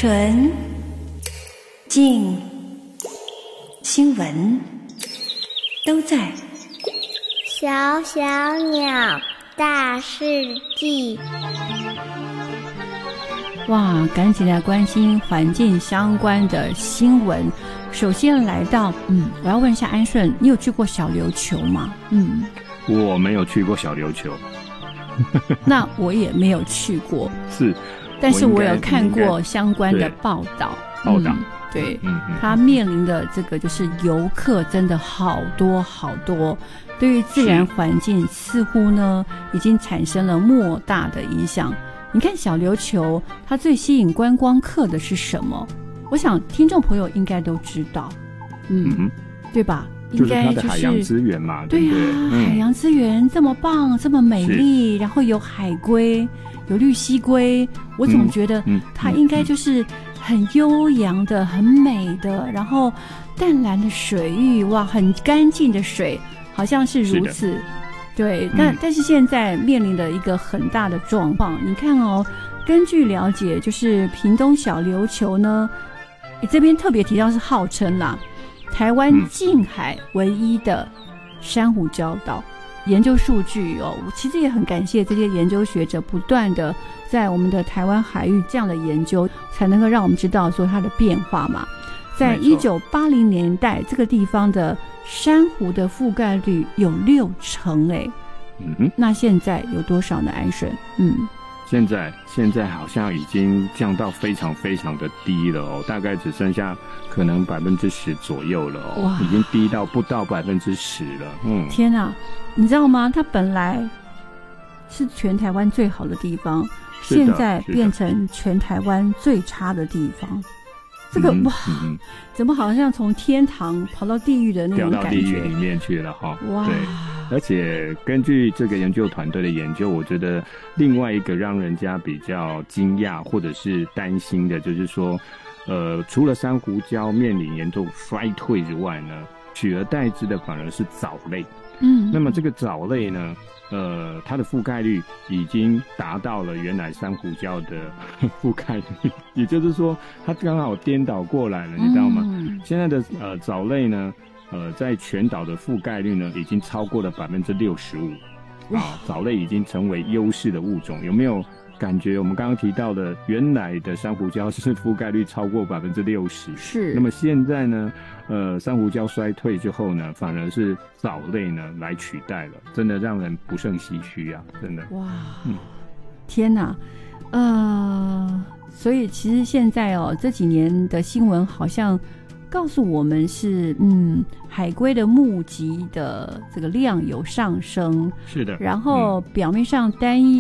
纯、静、新闻都在小小鸟大世纪。 哇，赶紧来关心环境相关的新闻。首先来到我要问一下安顺，你有去过小琉球吗？ 我没有去过小琉球。 那我也没有去过， 是， 但是我有看过相关的报道。对，它面临的这个就是游客真的好多好多，对于自然环境似乎呢已经产生了莫大的影响。你看小琉球，它最吸引观光客的是什么？我想听众朋友应该都知道，对吧？ 就是它的海洋资源嘛， 对啊，海洋资源这么棒，这么美丽，然后有海龟，有绿蜥龟，我总觉得它应该就是很悠扬的、很美的，然后淡蓝的水域，哇，很干净的水，好像是如此。对，但是现在面临的一个很大的状况，你看哦，根据了解，就是屏东小琉球呢，这边特别提到是号称啦，台湾近海唯一的珊瑚礁岛。研究数据哦，其实也很感谢这些研究学者不断的在我们的台湾海域这样的研究，才能够让我们知道说它的变化嘛。在1980年代，这个地方的珊瑚的覆盖率有60%哎，那现在有多少呢？安顺？ 现在好像已经降到非常非常的低了哦，大概只剩下可能10%左右了哦，哇，已经低到不到10%了。 天啊，你知道吗？它本来是全台湾最好的地方，现在变成全台湾最差的地方。这个哇，怎么好像从天堂跑到地狱的那种感觉？掉到地狱里面去了哈。 哇！ 对，而且根据这个研究团队的研究，我觉得另外一个让人家比较惊讶或者是担心的，就是说，除了珊瑚礁面临严重衰退之外呢，取而代之的反而是藻类。那么这个藻类呢，它的覆盖率已经达到了原来珊瑚礁的覆盖率，也就是说，它刚好颠倒过来了，你知道吗？现在的藻类呢，在全岛的覆盖率呢，已经超过了65%，藻类已经成为优势的物种，有没有？感觉我们刚刚提到的原来的珊瑚礁是覆盖率超过60%， 是。 那么现在呢，珊瑚礁衰退之后呢，反而是藻类呢来取代了，真的让人不胜唏嘘啊！真的。哇， 天哪，所以其实现在哦，这几年的新闻好像告诉我们是，海龟的目击的这个量有上升， 是的。 然后表面上单一